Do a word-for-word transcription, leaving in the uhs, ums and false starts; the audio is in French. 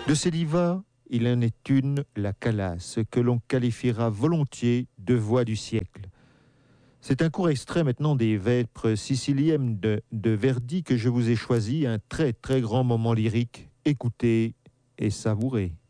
De ces divas, il en est une, la Calas, que l'on qualifiera volontiers de voix du siècle. C'est un court extrait maintenant des Vêpres siciliennes de, de Verdi que je vous ai choisi, un très très grand moment lyrique. Écoutez et savourez.